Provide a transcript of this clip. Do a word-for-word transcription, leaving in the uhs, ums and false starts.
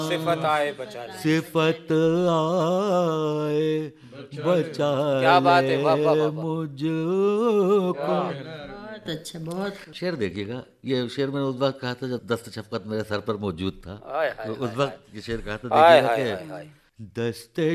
सिफत आए बचा ले। सिफत आए बचा क्या बात है, ले वाह वाह वाह वाह। मुझको। बहुत अच्छा, बहुत खूब। शेर देखिएगा, ये शेर मैंने उस वक्त कहा था जब दस्त शफकत मेरे सर पर मौजूद था, हाय हाय तो उस हाय हाय वक्त ये शेर कहा था, हाय देखिएगा हाय कि हाय हाय। दस्ते